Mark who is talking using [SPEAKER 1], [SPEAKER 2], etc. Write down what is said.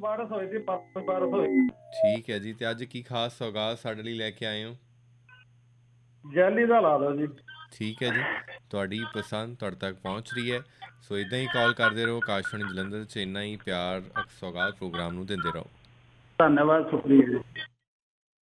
[SPEAKER 1] ਬਾਰਸ ਹੋਈ ਸੀ, ਪਰਸੋਂ ਬਾਰਸ ਹੋਈ।
[SPEAKER 2] ਠੀਕ ਹੈ ਜੀ। ਤੇ ਅੱਜ ਕੀ ਖਾਸ ਸੌਗਾਤ ਸਾਡੇ ਲਈ ਲੈ ਕੇ ਆਏ ਹੋ?
[SPEAKER 1] ਜੈਲੀ ਦਾ ਲਾ ਦਿਓ ਜੀ।
[SPEAKER 2] ਠੀਕ ਹੈ ਜੀ, ਤੁਹਾਡੀ ਪਸੰਦ ਤੁਹਾਡੇ ਤੱਕ ਪਹੁੰਚ ਰਹੀ ਹੈ। ਸੋ ਇੱਦਾਂ ਹੀ ਕਾਲ ਕਰਦੇ ਰਹੋ, ਆਕਾਸ਼ਵਾਣੀ ਜਲੰਧਰ 'ਚ ਇੰਨਾ ਹੀ ਪਿਆਰ ਸੌਗਾਤ ਪ੍ਰੋਗਰਾਮ ਨੂੰ ਦਿੰਦੇ ਰਹੋ।
[SPEAKER 1] ਧੰਨਵਾਦ, ਸ਼ੁਕਰੀਆ ਜੀ।